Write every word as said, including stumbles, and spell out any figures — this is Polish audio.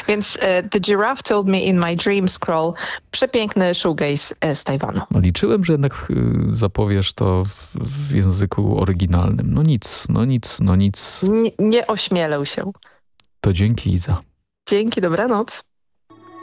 Więc uh, The Giraffe Told Me in My Dream Scroll. Przepiękny shoegaze z Tajwanu. No, liczyłem, że jednak y, zapowiesz to w, w języku oryginalnym. No nic, no nic, no nic. Nie, nie ośmielę się. To dzięki, Iza. Dzięki, dobranoc.